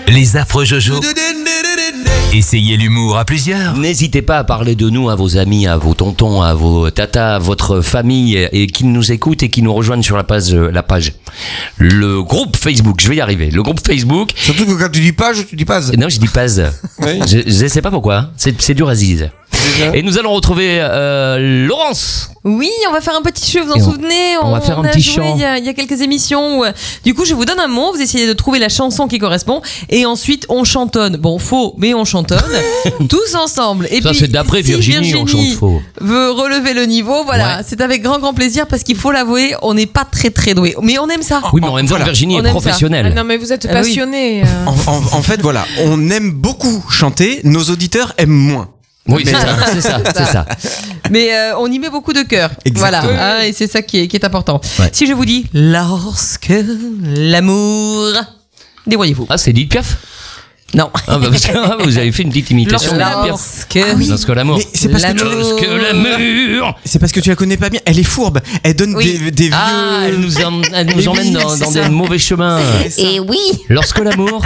Les affreux Jojo. Essayez l'humour à plusieurs. N'hésitez pas à parler de nous à vos amis, à vos tontons, à vos tatas, à votre famille et qui nous écoutent et qui nous rejoignent sur la page. Le groupe Facebook, je vais y arriver. Le groupe Facebook. Surtout que quand tu dis page, tu dis pas. Non, je dis pas. Oui. Je sais pas pourquoi. C'est dur à zise. Et nous allons retrouver Laurence. Oui, on va faire un petit jeu, vous en souvenez? On va faire un petit joué chant. Il y a quelques émissions où, du coup, je vous donne un mot, vous essayez de trouver la chanson qui correspond, et ensuite on chantonne. Bon, faux, mais on chantonne tous ensemble. Et ça, puis, c'est d'après si Virginie, on chante faux. veut relever le niveau, voilà, Ouais. c'est avec grand plaisir parce qu'il faut l'avouer, on n'est pas très doué, mais on aime ça. Oui, mais en même temps, Voilà. Virginie On est aime professionnelle. Ah non, mais vous êtes Ah oui. passionné. En fait, voilà, on aime beaucoup chanter, nos auditeurs aiment moins. Oui, c'est ça. Mais on y met beaucoup de cœur. Exactement. Voilà, hein, et c'est ça qui est important. Ouais. Si je vous dis lorsque l'amour, débrouillez-vous. Ah, c'est Edith Piaf. Non. Ah, bah, parce que vous avez fait une petite imitation de Edith Piaf. Lorsque l'amour. Mais c'est parce que L'amour. Lorsque l'amour. c'est parce que tu la connais pas bien. Elle est fourbe. Elle donne Oui. des vieux. Ah, elle nous emmène dans c'est des ça. mauvais chemins. Et oui, Lorsque l'amour.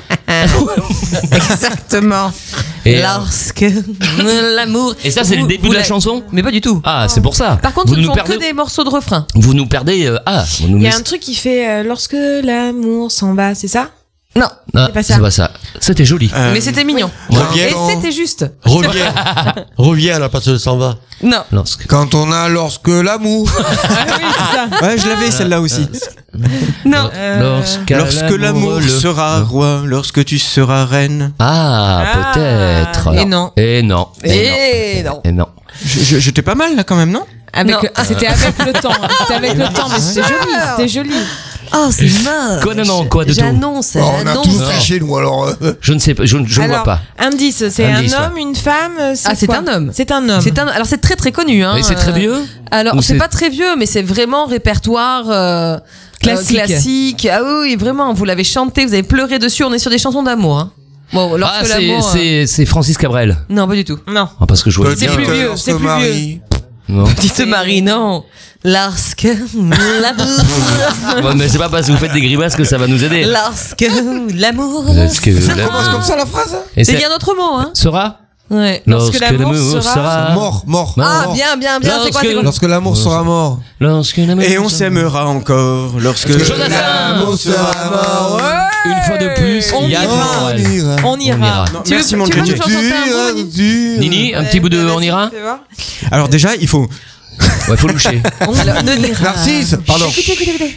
exactement. Et, Lorsque l'amour. et ça, c'est le Vous- début vous de la la- chanson. Mais pas du tout. Ah, c'est pour ça. Par contre, vous ce ne nous sont perdez. que des morceaux de refrain. Vous nous perdez. Vous nous Il y a laissez- un truc qui fait lorsque l'amour s'en va, c'est ça? Non, Ah, c'est pas ça. c'est pas ça. C'était joli. mais c'était mignon. Reviens. Et c'était juste. Reviens là, parce que ça s'en va. Non. Lorsque. Quand on a lorsque l'amour. Oui, c'est ça. Ouais, je l'avais celle-là aussi. Non. Lorsque l'amour sera roi, lorsque tu seras reine. Ah, peut-être. Et non. Et non. Et non. Et non. J'étais pas mal là quand même, non? Avec, Non. C'était avec le temps. C'était avec le temps, mais c'était joli. C'était joli. Oh, c'est moche. Quoi, non, quoi de tout J'annonce, On a j'annonce. tout fait chez nous alors. Je ne sais pas. Je ne vois Alors, pas. indice, c'est Indice, un homme, une femme. Ah, c'est quoi un homme. C'est un homme. Alors c'est très connu. Hein, Mais c'est très vieux. Alors Ou c'est c'est- pas très vieux, mais c'est vraiment répertoire Classique. Ah oui, vraiment. Vous l'avez chanté, vous avez pleuré dessus. On est sur des chansons d'amour. Hein. Bon, lorsque Ah, l'amour. c'est Francis Cabrel. Non, pas du tout. Non. Ah, parce que je vois C'est bien. plus vieux, Lorsque c'est plus Marie- Non. Petite Marie, non. Lorsque l'amour. Ouais, mais c'est pas parce que vous faites des grimaces que ça va nous aider. Lorsque l'amour. Lorsque Ça commence l'amour comme ça la phrase? Et Et c'est il y a un autre mot, hein. sera. Ouais. Lorsque l'amour sera- Mort. Ah, mort. bien. C'est quoi, c'est quoi Lorsque l'amour sera mort. Lorsque l'amour. Et on s'aimera encore lorsque Jonathan l'amour sera mort. Une fois de plus, On il y a ira. de Noël. On ira. Non, Tu veux- merci mon tu veux Dieu. que je chante un mot, Nini Nini, un petit bout de on ira. Alors déjà, il faut. Ouais, faut loucher. Alors, ne- Narcisse, pardon. Écoutez.